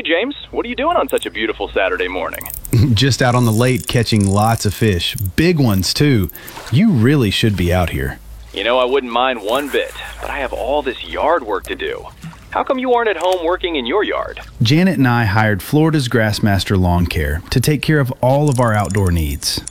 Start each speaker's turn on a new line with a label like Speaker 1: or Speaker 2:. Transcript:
Speaker 1: Hey, James, what are you doing on such a beautiful Saturday morning?
Speaker 2: Just out on the lake catching lots of fish. Big ones, too. You really should be out here.
Speaker 1: You know, I wouldn't mind one bit, but I have all this yard work to do. How come you aren't at home working in your yard?
Speaker 2: Janet and I hired Florida's Grassmaster Lawn Care to take care of all of our outdoor needs.